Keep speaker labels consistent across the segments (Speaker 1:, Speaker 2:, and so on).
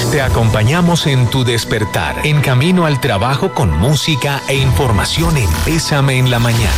Speaker 1: Te acompañamos en tu despertar, en camino al trabajo con música e información en Bésame en la Mañana.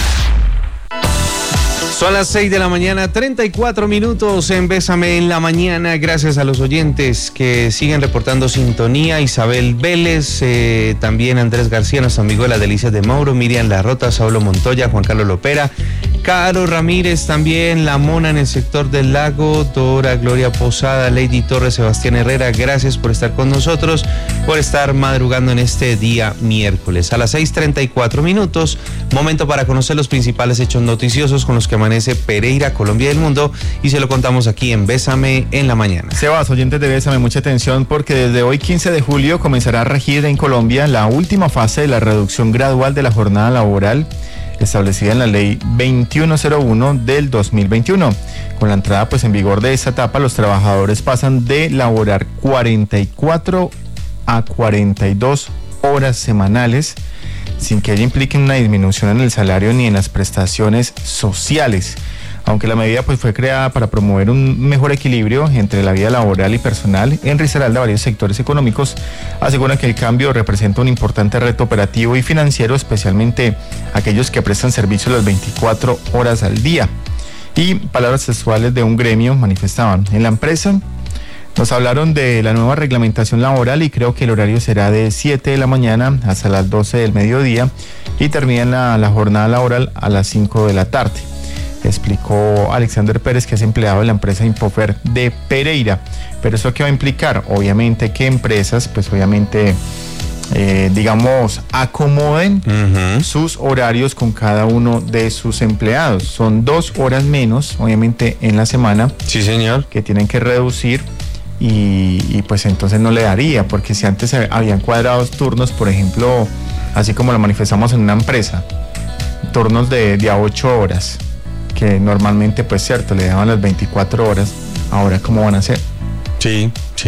Speaker 2: Son las 6 de la mañana, 34 minutos en Bésame en la Mañana. Gracias a los oyentes que siguen reportando sintonía. Isabel Vélez, también Andrés García, nuestro amigo de las Delicias de Mauro, Miriam Larrota, Saulo Montoya, Juan Carlos Lopera, Caro Ramírez también, La Mona en el sector del lago, Dora Gloria Posada, Lady Torres, Sebastián Herrera. Gracias por estar con nosotros, por estar madrugando en este día miércoles. A las 6:34 minutos, momento para conocer los principales hechos noticiosos con los que amanece Pereira, Colombia y el mundo, y se lo contamos aquí en Bésame en la Mañana.
Speaker 3: Sebas, oyentes de Bésame, mucha atención porque desde hoy 15 de julio comenzará a regir en Colombia la última fase de la reducción gradual de la jornada laboral establecida en la ley 2101 del 2021. Con la entrada en vigor de esta etapa, los trabajadores pasan de laborar 44 a 42 horas semanales, sin que ello implique una disminución en el salario ni en las prestaciones sociales. Aunque la medida fue creada para promover un mejor equilibrio entre la vida laboral y personal, en Risaralda varios sectores económicos aseguran que el cambio representa un importante reto operativo y financiero, especialmente aquellos que prestan servicio las 24 horas al día. Y palabras textuales de un gremio manifestaban: en la empresa nos hablaron de la nueva reglamentación laboral y creo que el horario será de 7 de la mañana hasta las 12 del mediodía y termina la jornada laboral a las 5 de la tarde. Explicó Alexander Pérez, que es empleado de la empresa Impofer de Pereira. Pero ¿eso qué va a implicar? Obviamente que empresas, acomoden sus horarios con cada uno de sus empleados. Son 2 horas menos, obviamente, en la semana.
Speaker 2: Sí, señor.
Speaker 3: Que tienen que reducir y pues entonces no le daría, porque si antes habían cuadrados turnos, por ejemplo, así como lo manifestamos en una empresa, turnos de a 8 horas. Que normalmente, le daban las 24 horas, ahora ¿cómo van a hacer?
Speaker 2: Sí.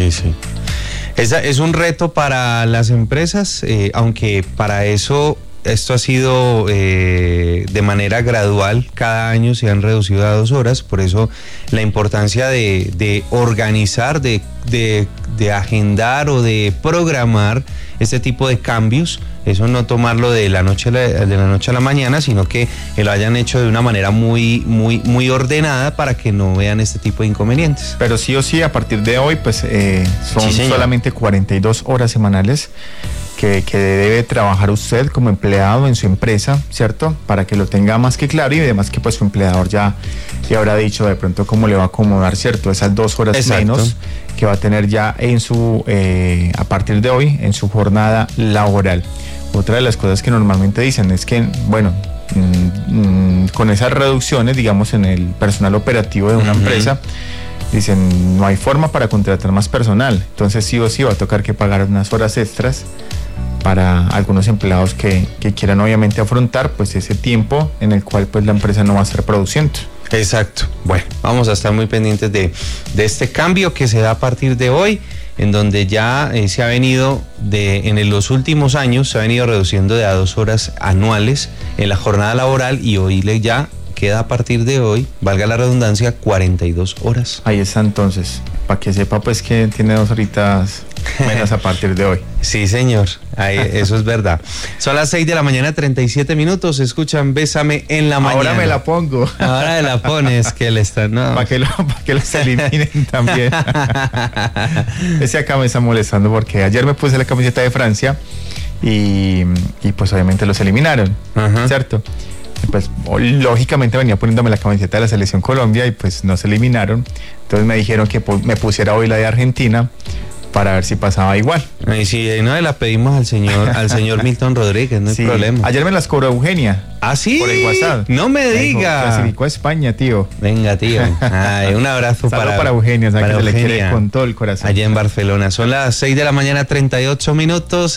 Speaker 2: Es un reto para las empresas, aunque para eso esto ha sido de manera gradual, cada año se han reducido a 2 horas, por eso la importancia de organizar, de agendar o de programar este tipo de cambios. Eso no tomarlo de la noche a la mañana, sino que lo hayan hecho de una manera muy ordenada para que no vean este tipo de inconvenientes.
Speaker 3: Pero sí o sí, a partir de hoy, son solamente 42 horas semanales que debe trabajar usted como empleado en su empresa, ¿cierto? Para que lo tenga más que claro y además que su empleador ya habrá dicho de pronto cómo le va a acomodar, ¿cierto? Esas 2 horas
Speaker 2: Exacto.
Speaker 3: menos que va a tener ya en su a partir de hoy en su jornada laboral. Otra de las cosas que normalmente dicen es que, con esas reducciones, digamos, en el personal operativo de una empresa, dicen, no hay forma para contratar más personal. Entonces sí o sí va a tocar que pagar unas horas extras para algunos empleados que quieran obviamente afrontar ese tiempo en el cual la empresa no va a estar produciendo.
Speaker 2: Exacto. Bueno, vamos a estar muy pendientes de este cambio que se da a partir de hoy, en donde ya se ha venido en los últimos años se ha venido reduciendo de a 2 horas anuales en la jornada laboral, y hoy ya queda a partir de hoy, valga la redundancia, 42 horas.
Speaker 3: Ahí está, entonces, para que sepa que tiene 2 horitas menos a partir de hoy.
Speaker 2: Sí, señor, eso es verdad. Son las 6 de la mañana, 37 minutos, escuchan Bésame en la Mañana.
Speaker 3: Ahora me la pongo.
Speaker 2: Ahora me la pones, que le están, no.
Speaker 3: Para que los eliminen también. Ese acá me está molestando porque ayer me puse la camiseta de Francia y obviamente los eliminaron, ¿cierto? Lógicamente venía poniéndome la camiseta de la Selección Colombia y no se eliminaron. Entonces me dijeron que me pusiera hoy la de Argentina para ver si pasaba igual.
Speaker 2: Y si no, la pedimos al señor Milton Rodríguez, no hay problema.
Speaker 3: Ayer me las cobró Eugenia.
Speaker 2: ¿Ah, sí?
Speaker 3: Por el WhatsApp.
Speaker 2: No me diga.
Speaker 3: Clasificó a España, tío.
Speaker 2: Venga, tío. Ay, un abrazo
Speaker 3: para Eugenia, que se le quiere con todo el corazón.
Speaker 2: Allá en Barcelona. Son las 6 de la mañana, 38 minutos.